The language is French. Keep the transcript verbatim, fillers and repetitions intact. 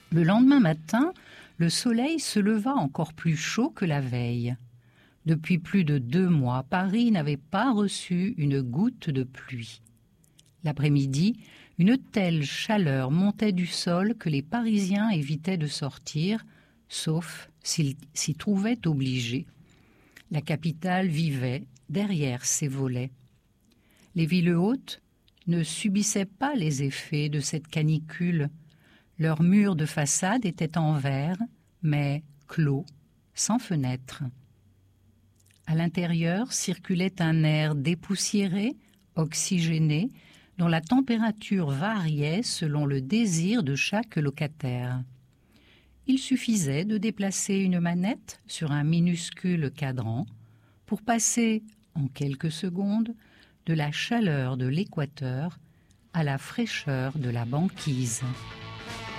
Le lendemain matin, le soleil se leva encore plus chaud que la veille. Depuis plus de deux mois, Paris n'avait pas reçu une goutte de pluie. L'après-midi, une telle chaleur montait du sol que les Parisiens évitaient de sortir, sauf s'ils s'y trouvaient obligés. La capitale vivait derrière ses volets. Les villes hautes ne subissaient pas les effets de cette canicule. Leurs murs de façade étaient en verre, mais clos, sans fenêtres. À l'intérieur circulait un air dépoussiéré, oxygéné, dont la température variait selon le désir de chaque locataire. Il suffisait de déplacer une manette sur un minuscule cadran pour passer, en quelques secondes, de la chaleur de l'équateur à la fraîcheur de la banquise.